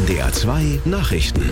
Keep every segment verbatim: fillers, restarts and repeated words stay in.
N D R zwei Nachrichten.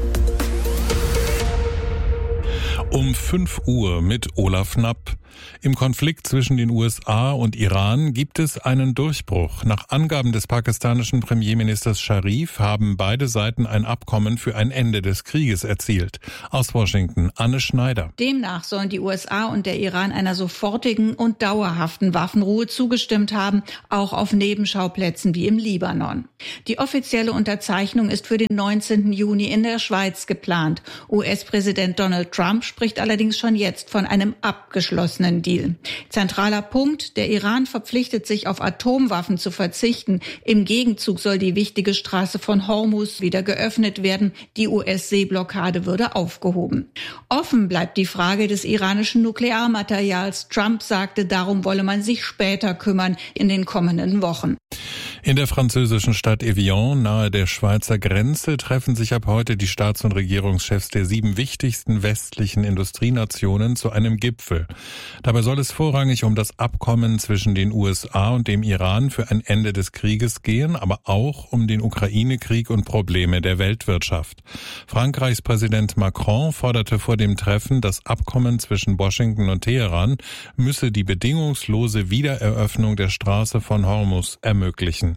Um fünf Uhr mit Olaf Knapp. Im Konflikt zwischen den U S A und Iran gibt es einen Durchbruch. Nach Angaben des pakistanischen Premierministers Sharif haben beide Seiten ein Abkommen für ein Ende des Krieges erzielt. Aus Washington, Anne Schneider. Demnach sollen die U S A und der Iran einer sofortigen und dauerhaften Waffenruhe zugestimmt haben, auch auf Nebenschauplätzen wie im Libanon. Die offizielle Unterzeichnung ist für den neunzehnten Juni in der Schweiz geplant. U S-Präsident Donald Trump spricht allerdings schon jetzt von einem abgeschlossenen Deal. Zentraler Punkt: Der Iran verpflichtet sich, auf Atomwaffen zu verzichten. Im Gegenzug soll die wichtige Straße von Hormuz wieder geöffnet werden. Die U S-Seeblockade würde aufgehoben. Offen bleibt die Frage des iranischen Nuklearmaterials. Trump sagte, darum wolle man sich später kümmern, in den kommenden Wochen. In der französischen Stadt Evian nahe der Schweizer Grenze treffen sich ab heute die Staats- und Regierungschefs der sieben wichtigsten westlichen Industrienationen zu einem Gipfel. Dabei soll es vorrangig um das Abkommen zwischen den U S A und dem Iran für ein Ende des Krieges gehen, aber auch um den Ukraine-Krieg und Probleme der Weltwirtschaft. Frankreichs Präsident Macron forderte vor dem Treffen, das Abkommen zwischen Washington und Teheran müsse die bedingungslose Wiedereröffnung der Straße von Hormuz ermöglichen.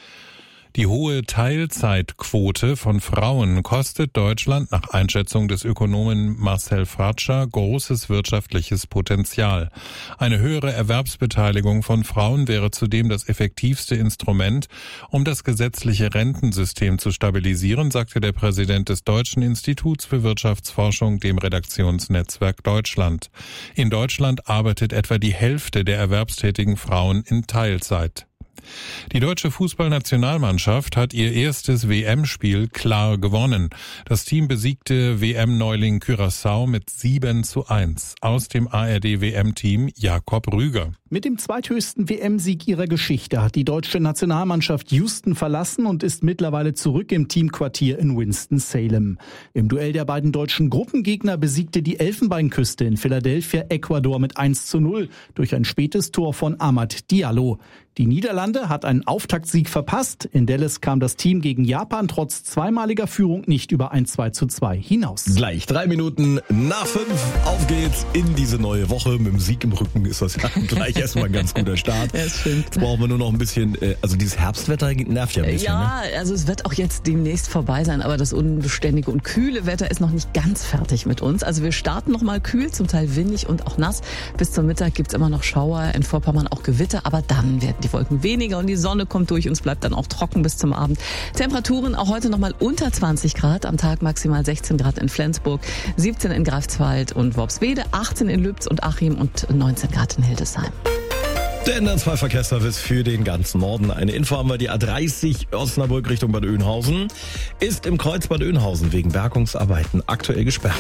Die hohe Teilzeitquote von Frauen kostet Deutschland nach Einschätzung des Ökonomen Marcel Fratscher großes wirtschaftliches Potenzial. Eine höhere Erwerbsbeteiligung von Frauen wäre zudem das effektivste Instrument, um das gesetzliche Rentensystem zu stabilisieren, sagte der Präsident des Deutschen Instituts für Wirtschaftsforschung dem Redaktionsnetzwerk Deutschland. In Deutschland arbeitet etwa die Hälfte der erwerbstätigen Frauen in Teilzeit. Die deutsche Fußballnationalmannschaft hat ihr erstes W M-Spiel klar gewonnen. Das Team besiegte W M-Neuling Curaçao mit sieben zu eins. Aus dem A R D-W M-Team Jakob Rüger. Mit dem zweithöchsten W M-Sieg ihrer Geschichte hat die deutsche Nationalmannschaft Houston verlassen und ist mittlerweile zurück im Teamquartier in Winston-Salem. Im Duell der beiden deutschen Gruppengegner besiegte die Elfenbeinküste in Philadelphia Ecuador mit eins zu null durch ein spätes Tor von Amad Diallo. Die Niederlande hat einen Auftaktsieg verpasst. In Dallas kam das Team gegen Japan trotz zweimaliger Führung nicht über ein zwei zu zwei hinaus. Gleich drei Minuten nach fünf. Auf geht's in diese neue Woche. Mit dem Sieg im Rücken ist das ja gleich erstmal ein ganz guter Start. Ja, das stimmt. Jetzt brauchen wir nur noch ein bisschen, also dieses Herbstwetter nervt ja ein bisschen. Ja, ne? also es wird auch jetzt demnächst vorbei sein, aber das unbeständige und kühle Wetter ist noch nicht ganz fertig mit uns. Also wir starten noch mal kühl, zum Teil windig und auch nass. Bis zum Mittag gibt's immer noch Schauer, in Vorpommern auch Gewitter, aber dann werden die Wolken weniger und die Sonne kommt durch und es bleibt dann auch trocken bis zum Abend. Temperaturen auch heute noch mal unter zwanzig Grad, am Tag maximal sechzehn Grad in Flensburg, siebzehn in Greifswald und Worpswede, achtzehn in Lübz und Achim und neunzehn Grad in Hildesheim. Der N D R zwei Verkehrsservice für den ganzen Norden. Eine Info haben wir, die A dreißig Osnabrück Richtung Bad Oeynhausen ist im Kreuz Bad Oeynhausen wegen Bergungsarbeiten aktuell gesperrt.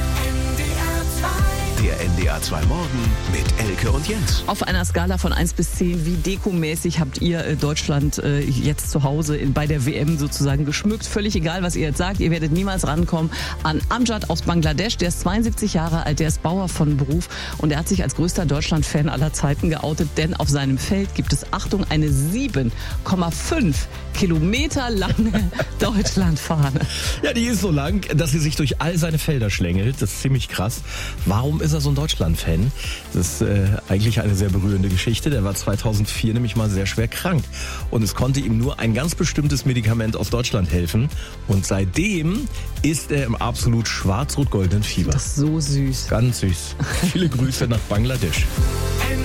Der N D R zwei Morgen mit Elke und Jens. Auf einer Skala von eins bis zehn, wie dekomäßig habt ihr äh, Deutschland äh, jetzt zu Hause in, bei der W M sozusagen geschmückt? Völlig egal, was ihr jetzt sagt, ihr werdet niemals rankommen an Amjad aus Bangladesch. Der ist zweiundsiebzig Jahre alt, der ist Bauer von Beruf und er hat sich als größter Deutschland-Fan aller Zeiten geoutet, denn auf seinem Feld gibt es, Achtung, eine sieben Komma fünf Kilometer lange Deutschlandfahne. Ja, die ist so lang, dass sie sich durch all seine Felder schlängelt. Das ist ziemlich krass. Warum ist er so ein Deutschland-Fan? Das ist äh, eigentlich eine sehr berührende Geschichte. Der war zweitausendvier nämlich mal sehr schwer krank. Und es konnte ihm nur ein ganz bestimmtes Medikament aus Deutschland helfen. Und seitdem ist er im absolut schwarz-rot-goldenen Fieber. Das ist so süß. Ganz süß. Viele Grüße nach Bangladesch.